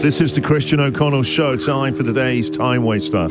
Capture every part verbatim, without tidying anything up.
This is the Christian O'Connell Show. Time for today's Time Waster.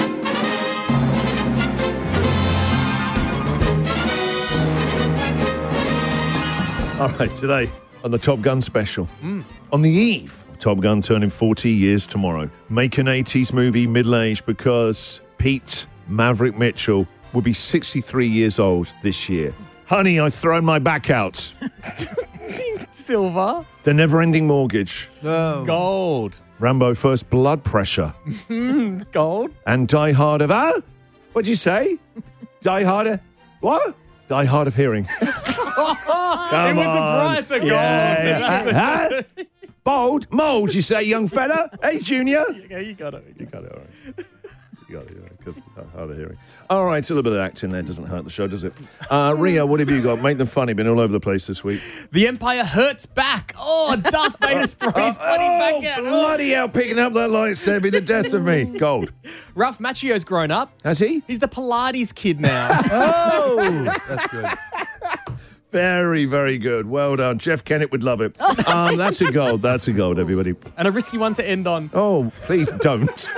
All right, today on the Top Gun special, mm. on the eve of Top Gun turning forty years tomorrow, make an eighties movie middle-aged because Pete Maverick Mitchell will be sixty-three years old this year. Honey, I've thrown my back out. Silver. The Never-Ending Mortgage. Oh. Gold. Rambo First Blood Pressure. Gold. And Die Hard of... Ah? What'd you say? Die Hard of... What? Die Hard of Hearing. Come it was on. a bright to gold. Yeah, yeah. Huh? Bold? Mold, you say, young fella? Hey, Junior? Yeah, you got it. You got it, all right. You got it, yeah, because hard of hearing. All right, a little bit of acting there doesn't hurt the show, does it? Uh, Ria, what have you got? Make them funny. Been all over the place this week. The Empire hurts back. Oh, Darth Vader's throwing his bloody oh, back out. Bloody hell, picking up that lightsaber, be the death of me. Gold. Ralph Macchio's grown up. Has he? He's the Pilates kid now. Oh, that's good. Very, very good. Well done. Jeff Kennett would love it. Um, that's a gold. That's a gold, everybody. And a risky one to end on. Oh, please don't.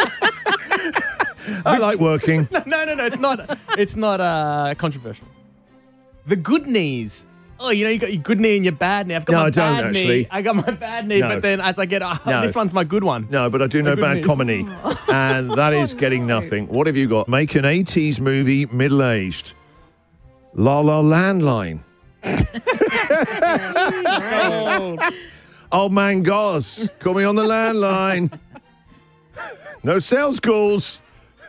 I like working. No, no, no. It's not. It's not uh, controversial. The good knees. Oh, you know, you got your good knee and your bad knee. I've got No, my I don't, bad actually. knee. I got my bad knee, No. but then as I get, oh, No. this one's my good one. No, but I do know good bad knees. comedy. And that is getting nothing. What have you got? Make an eighties movie middle-aged. La La Landline. Old Man Goss. Call me on the landline. No sales calls.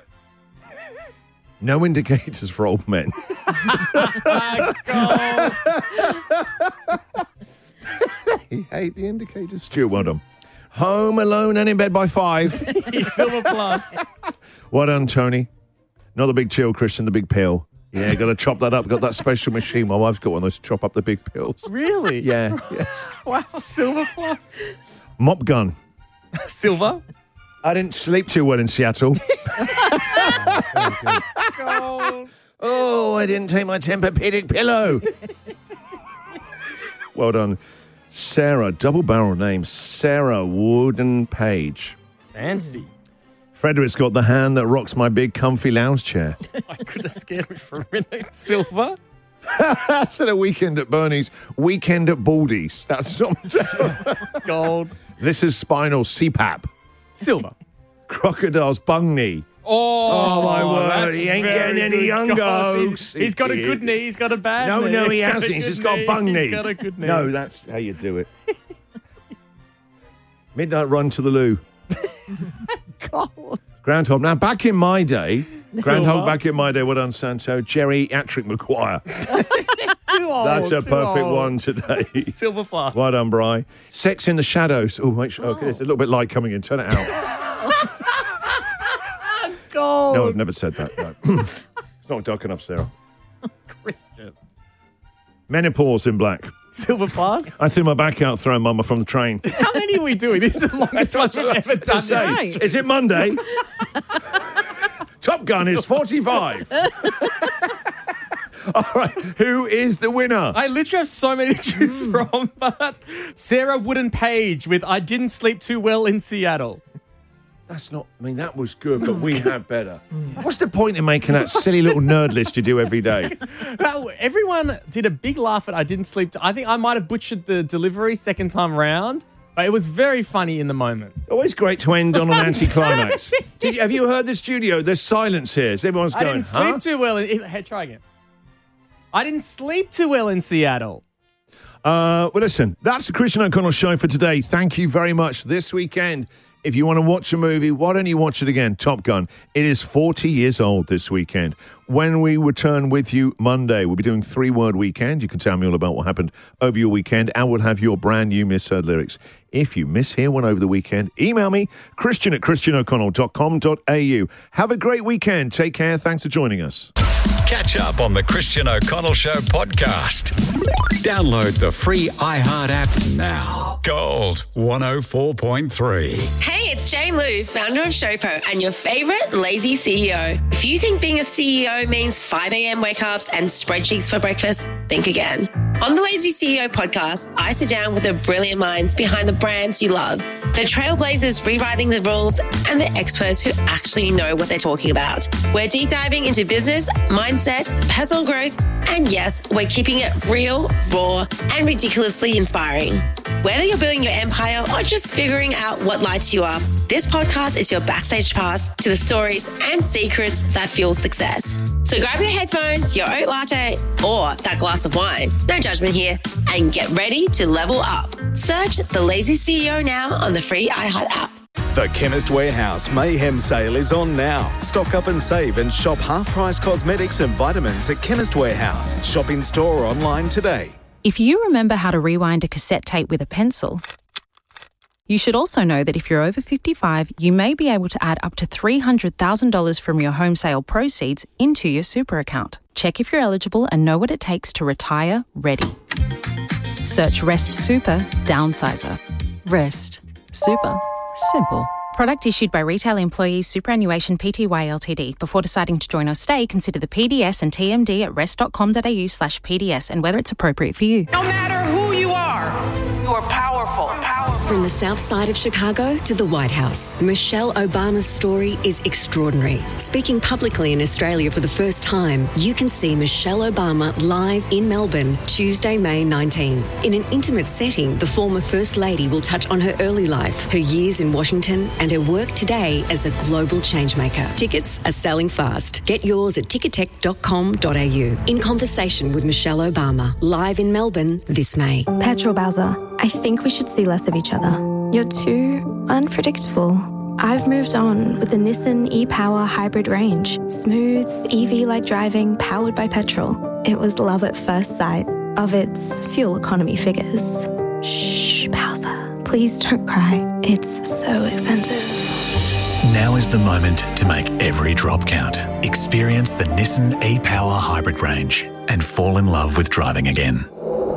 No indicators for old men. He hate the indicators. Stuart, well done. Home Alone and in bed by five. He's silver plus. Well done, Tony. Not the big chill, Christian, the big pill. Yeah, got to chop that up. Got that special machine. My wife's got one of those to chop up the big pills. Really? Yeah, yes. Wow, silver plus. Mop gun. Silver. I didn't sleep too well in Seattle. Oh, I didn't take my Tempur-Pedic pillow. Well done. Sarah, double barrel name, Sarah Wooden Page. Fancy. Frederick's got the hand that rocks my big comfy lounge chair. I could have scared me for a minute. Silver. That's at a weekend at Bernie's. Weekend at Baldy's. That's not just... Gold. This is spinal C PAP. Silver. Crocodile's bung knee. Oh, Oh, my word. that's He ain't very getting any good younger, goals. folks. He's, he's got a good knee. He's got a bad No, knee. no, he He's got a hasn't. good He's just got knee. bung knee. He's got a good knee. No, that's how you do it. Midnight run to the loo. God. Groundhog. Now, back in my day, Groundhog Silver. back in my day, well done, Santo, Geriatric Maguire. Too old. That's a too perfect old. one today. Silver plus. Well done, Bri. Sex in the Shadows. Oh, make sure. Okay, there's a little bit light coming in. Turn it out. Gold. No, I've never said that. No. It's not dark enough, Sarah. Christian. Menopause in black. Silver plus. I threw my back out throwing Mama from the train. How many are we doing? This is the longest one we've ever To done. say, right. is it Monday? Top Gun is forty-five. All right, who is the winner? I literally have so many to choose from, but Sarah Wooden Page with I Didn't Sleep Too Well in Seattle. That's not, I mean, that was good, but we had better. What's the point in making that silly little nerd list you do every day? Now, everyone did a big laugh at I Didn't Sleep. T- I think I might have butchered the delivery second time round, but it was very funny in the moment. Always great to end on an anticlimax. Did you, have you heard the studio? There's silence here. So everyone's I going, didn't sleep huh? too well. In, hey, try again. I didn't sleep too well in Seattle. Uh, well, listen, that's the Christian O'Connell Show for today. Thank you very much. This weekend, if you want to watch a movie, why don't you watch it again? Top Gun. It is forty years old this weekend. When we return with you Monday, we'll be doing three-word weekend. You can tell me all about what happened over your weekend, and we'll have your brand new misheard lyrics. If you mishear one over the weekend, email me, Christian at christian o'connell dot com dot a u. Have a great weekend. Take care. Thanks for joining us. Catch up on the Christian O'Connell Show podcast. Download the free iHeart app now. Gold one oh four point three. Hey, it's Jane Lou, founder of Showpo and your favourite lazy C E O. If you think being a C E O means five a.m. wake-ups and spreadsheets for breakfast, think again. On the Lazy C E O podcast, I sit down with the brilliant minds behind the brands you love, the trailblazers rewriting the rules, and the experts who actually know what they're talking about. We're deep diving into business, mindset, personal growth, and yes, we're keeping it real, raw, and ridiculously inspiring. Whether you're building your empire or just figuring out what lights you up, this podcast is your backstage pass to the stories and secrets that fuel success. So grab your headphones, your oat latte, or that glass of wine, no judgment here, and get ready to level up. Search The Lazy C E O now on the free iHeart app. The Chemist Warehouse Mayhem Sale is on now. Stock up and save and shop half-price cosmetics and vitamins at Chemist Warehouse. Shop in store or online today. If you remember how to rewind a cassette tape with a pencil, you should also know that if you're over fifty-five, you may be able to add up to three hundred thousand dollars from your home sale proceeds into your super account. Check if you're eligible and know what it takes to retire ready. Search Rest Super Downsizer. Rest. Super. Simple. Product issued by Retail Employees Superannuation Pty Ltd. Before deciding to join or stay, consider the P D S and T M D at rest.com.au slash PDS and whether it's appropriate for you. No matter who you are, you are powerful. powerful. From the south side of Chicago to the White House, Michelle Obama's story is extraordinary. Speaking publicly in Australia for the first time, you can see Michelle Obama live in Melbourne, Tuesday, May nineteenth. In an intimate setting, the former First Lady will touch on her early life, her years in Washington, and her work today as a global changemaker. Tickets are selling fast. Get yours at ticketek dot com dot a u. In conversation with Michelle Obama, live in Melbourne this May. Petrol Bowser, I think we should see less of each other. You're too unpredictable. I've moved on with the Nissan e-Power hybrid range. Smooth, E V-like driving, powered by petrol. It was love at first sight of its fuel economy figures. Shh, Bowser, please don't cry. It's so expensive. Now is the moment to make every drop count. Experience the Nissan e-Power hybrid range and fall in love with driving again.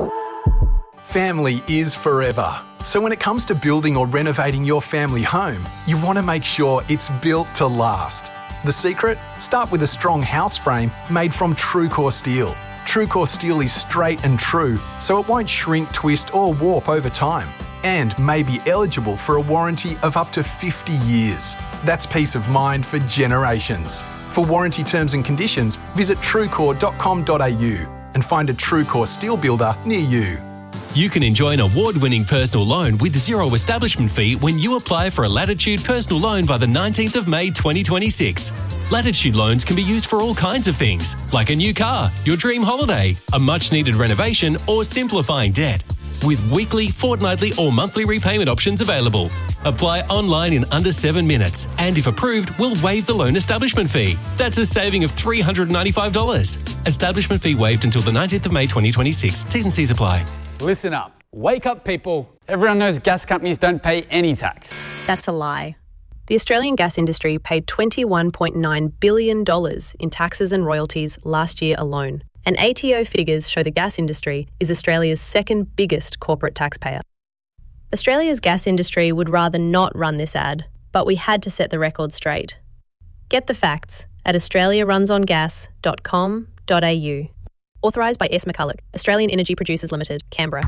Family is forever. So when it comes to building or renovating your family home, you want to make sure it's built to last. The secret? Start with a strong house frame made from TrueCore steel. TrueCore steel is straight and true, so it won't shrink, twist or warp over time, and may be eligible for a warranty of up to fifty years. That's peace of mind for generations. For warranty terms and conditions, visit truecore dot com dot a u and find a TrueCore steel builder near you. You can enjoy an award-winning personal loan with zero establishment fee when you apply for a Latitude personal loan by the nineteenth of May twenty twenty-six. Latitude loans can be used for all kinds of things, like a new car, your dream holiday, a much-needed renovation, or simplifying debt. With weekly, fortnightly, or monthly repayment options available. Apply online in under seven minutes, and if approved, we'll waive the loan establishment fee. That's a saving of three hundred ninety-five dollars. Establishment fee waived until the nineteenth of May twenty twenty-six. T's and C's apply. Listen up. Wake up, people. Everyone knows gas companies don't pay any tax. That's a lie. The Australian gas industry paid twenty-one point nine billion dollars in taxes and royalties last year alone. And A T O figures show the gas industry is Australia's second biggest corporate taxpayer. Australia's gas industry would rather not run this ad, but we had to set the record straight. Get the facts at australia runs on gas dot com dot a u. Authorised by S. McCulloch, Australian Energy Producers Limited, Canberra.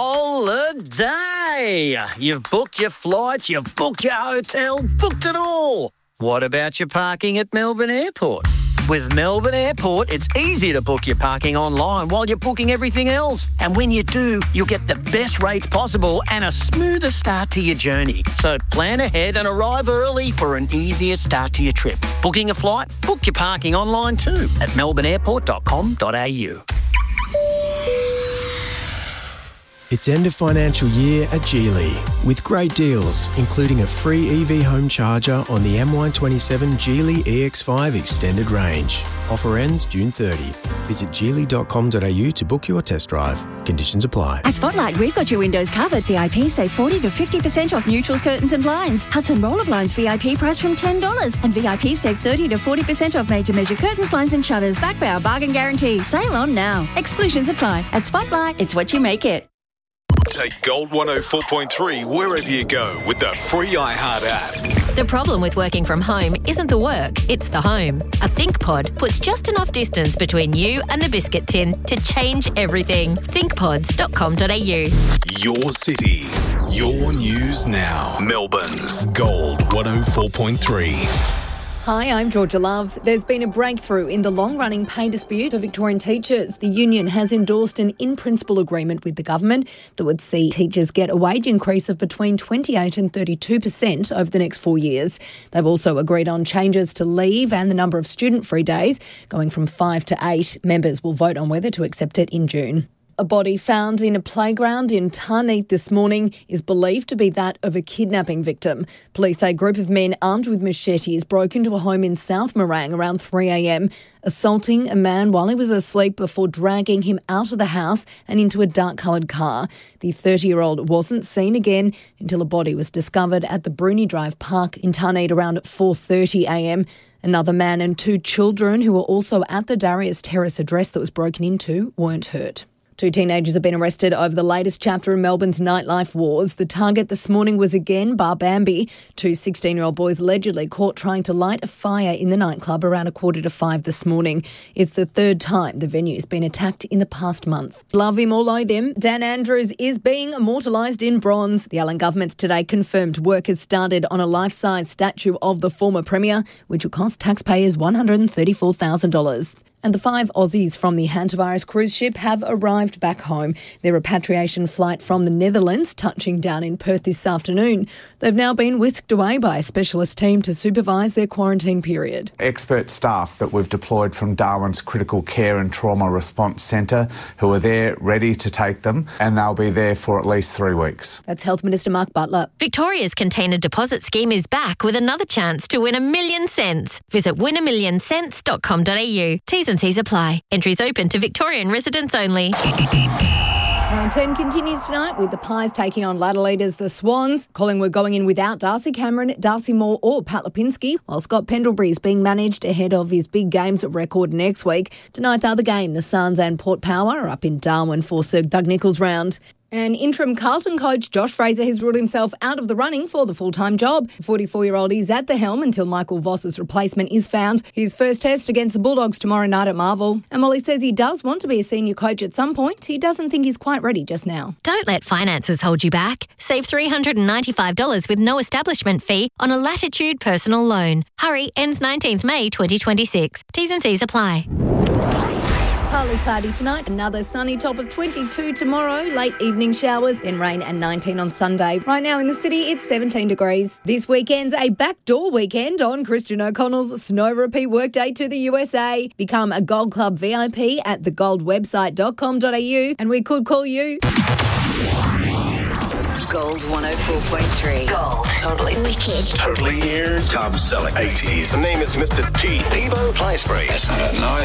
Holiday! You've booked your flights, you've booked your hotel, booked it all. What about your parking at Melbourne Airport? With Melbourne Airport, it's easy to book your parking online while you're booking everything else. And when you do, you'll get the best rates possible and a smoother start to your journey. So plan ahead and arrive early for an easier start to your trip. Booking a flight? Book your parking online too at melbourne airport dot com dot a u. It's end of financial year at Geely with great deals, including a free E V home charger on the M Y twenty-seven Geely E X five Extended Range. Offer ends June thirtieth. Visit geely dot com dot a u to book your test drive. Conditions apply. At Spotlight, we've got your windows covered. V I P save forty to fifty percent off neutrals, curtains and blinds. Hudson Roller Blinds V I P price from ten dollars. And V I P save thirty to forty percent off made to measure curtains, blinds and shutters. Back by our bargain guarantee. Sale on now. Exclusions apply. At Spotlight, it's what you make it. Take Gold one oh four point three wherever you go with the free iHeart app. The problem with working from home isn't the work, it's the home. A ThinkPod puts just enough distance between you and the biscuit tin to change everything. think pods dot com dot a u. Your city, your news now. Melbourne's Gold one oh four point three. Hi, I'm Georgia Love. There's been a breakthrough in the long-running pay dispute of Victorian teachers. The union has endorsed an in-principle agreement with the government that would see teachers get a wage increase of between twenty-eight and thirty-two percent over the next four years. They've also agreed on changes to leave and the number of student-free days, going from five to eight. Members will vote on whether to accept it in June. A body found in a playground in Tarneit this morning is believed to be that of a kidnapping victim. Police say a group of men armed with machetes broke into a home in South Morang around three a.m, assaulting a man while he was asleep before dragging him out of the house and into a dark-coloured car. The thirty-year-old wasn't seen again until a body was discovered at the Bruni Drive Park in Tarneit around four thirty a.m. Another man and two children who were also at the Darius Terrace address that was broken into weren't hurt. Two teenagers have been arrested over the latest chapter in Melbourne's nightlife wars. The target this morning was again Barbambi. Two sixteen-year-old boys allegedly caught trying to light a fire in the nightclub around a quarter to five this morning. It's the third time the venue's been attacked in the past month. Love him or loathe him, Dan Andrews is being immortalised in bronze. The Allen government's today confirmed work has started on a life-size statue of the former Premier, which will cost taxpayers one hundred thirty-four thousand dollars. And the five Aussies from the Hantavirus cruise ship have arrived back home. Their repatriation flight from the Netherlands touching down in Perth this afternoon. They've now been whisked away by a specialist team to supervise their quarantine period. Expert staff that we've deployed from Darwin's Critical Care and Trauma Response Centre who are there ready to take them, and they'll be there for at least three weeks. That's Health Minister Mark Butler. Victoria's container deposit scheme is back with another chance to win a million cents. Visit win a million cents dot com dot a u. T's and C's apply. Entries open to Victorian residents only. Round ten continues tonight with the Pies taking on ladder leaders the Swans. Collingwood going in without Darcy Cameron, Darcy Moore or Pat Lipinski, while Scott Pendlebury is being managed ahead of his big games record next week. Tonight's other game, the Suns and Port Power are up in Darwin for Sir Doug Nicholls round. And interim Carlton coach Josh Fraser has ruled himself out of the running for the full-time job. forty-four-year-old is at the helm until Michael Voss's replacement is found. His first test against the Bulldogs tomorrow night at Marvel. And while he says he does want to be a senior coach at some point, he doesn't think he's quite ready just now. Don't let finances hold you back. Save three hundred ninety-five dollars with no establishment fee on a Latitude personal loan. Hurry, ends nineteenth May twenty twenty-six. T's and C's apply. Partly cloudy tonight, another sunny top of twenty-two tomorrow, late evening showers, then rain and nineteen on Sunday. Right now in the city, it's seventeen degrees. This weekend's a backdoor weekend on Christian O'Connell's Snow Repeat Workday to the U S A. Become a Gold Club V I P at the gold website dot com dot a u and we could call you. Gold one oh four point three. Gold. Totally wicked. Totally ears. Top selling. eighties. The name is Mister T. Devo Fly Spray. Isn't it nice?